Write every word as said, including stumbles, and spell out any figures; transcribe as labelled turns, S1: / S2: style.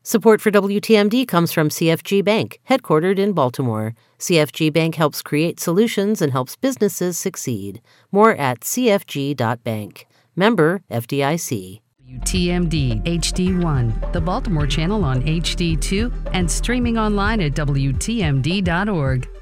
S1: Support for W T M D comes from C F G Bank, headquartered in Baltimore. C F G Bank helps create solutions and helps businesses succeed. More at c f g dot bank. Member F D I C.
S2: W T M D H D one, the Baltimore channel on H D two, and streaming online at W T M D dot org.